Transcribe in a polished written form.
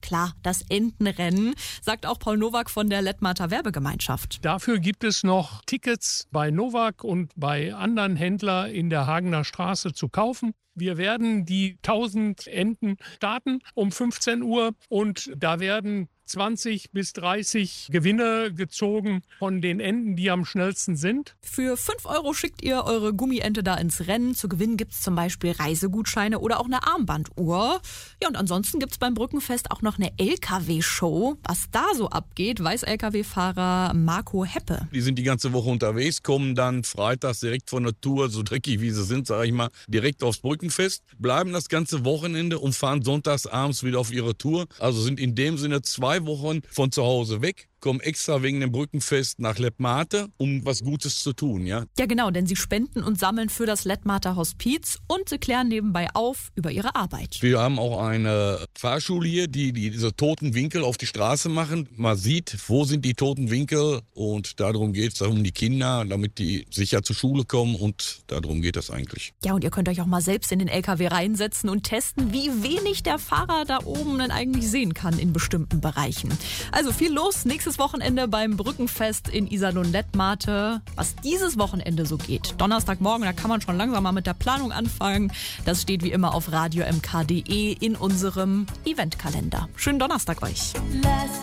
klar, das Entenrennen, sagt auch Paul Nowak von der Lettmater Werbegemeinschaft. Dafür gibt es noch Tickets bei Nowak und bei anderen Händlern in der Hagener Straße zu kaufen. Wir werden die 1000 Enten starten um 15 Uhr und da werden 20 bis 30 Gewinne gezogen von den Enten, die am schnellsten sind. Für 5 Euro schickt ihr eure Gummiente da ins Rennen. Zu gewinnen gibt es zum Beispiel Reisegutscheine oder auch eine Armbanduhr. Ja, und ansonsten gibt es beim Brückenfest auch noch eine LKW-Show. Was da so abgeht, weiß LKW-Fahrer Marco Heppe. Die sind die ganze Woche unterwegs, kommen dann freitags direkt von der Tour, so dreckig wie sie sind, sage ich mal, direkt aufs Brückenfest, bleiben das ganze Wochenende und fahren sonntags abends wieder auf ihre Tour. Also sind in dem Sinne 2 Wochen von zu Hause weg, kommen extra wegen dem Brückenfest nach Lettmater, um was Gutes zu tun, ja? Ja genau, denn sie spenden und sammeln für das Lettmater Hospiz und sie klären nebenbei auf über ihre Arbeit. Wir haben auch eine Fahrschule hier, die diese toten Winkel auf die Straße machen. Man sieht, wo sind die toten Winkel und darum geht es um die Kinder, damit die sicher zur Schule kommen und darum geht es eigentlich. Ja, und ihr könnt euch auch mal selbst in den LKW reinsetzen und testen, wie wenig der Fahrer da oben denn eigentlich sehen kann in bestimmten Bereichen. Also viel los, nächstes Wochenende beim Brückenfest in Iserlohn-Lettmater. Was dieses Wochenende so geht, Donnerstagmorgen, da kann man schon langsam mal mit der Planung anfangen. Das steht wie immer auf radio-mk.de in unserem Eventkalender. Schönen Donnerstag euch.